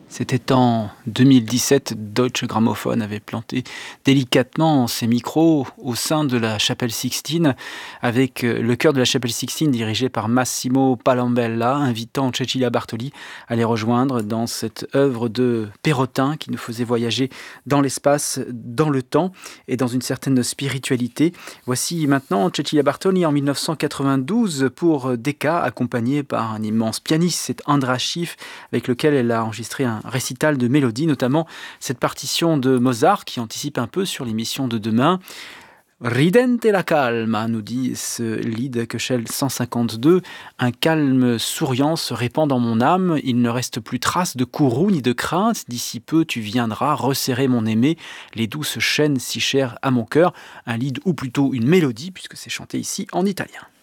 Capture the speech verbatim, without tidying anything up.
C'était en deux mille dix-sept, Deutsche Grammophon avait planté délicatement ses micros au sein de la chapelle Sixtine, avec le chœur de la chapelle Sixtine dirigé par Massimo Palambella, invitant Cecilia Bartoli à les rejoindre dans cette œuvre de Perrotin qui nous faisait voyager dans l'espace, dans le temps et dans une certaine spiritualité. Voici maintenant Cecilia Bartoli en mille neuf cent quatre-vingt-douze pour Decca, accompagnée par un immense pianiste, c'est Andras Schiff, avec lequel elle a enregistré un récital de mélodies, notamment cette partition de Mozart qui anticipe un peu sur l'émission de demain. Ridente la calma, nous dit ce Lied Köchel cent cinquante-deux. Un calme souriant se répand dans mon âme. Il ne reste plus trace de courroux ni de crainte. D'ici peu, tu viendras resserrer mon aimé, les douces chaînes si chères à mon cœur. Un Lied ou plutôt une mélodie, puisque c'est chanté ici en italien.